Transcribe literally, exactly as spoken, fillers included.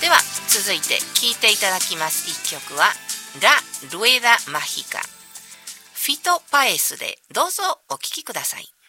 では続いて聴いていただきます一曲はラ・ルエダ・マヒカフィト・パエスでどうぞお聴きください。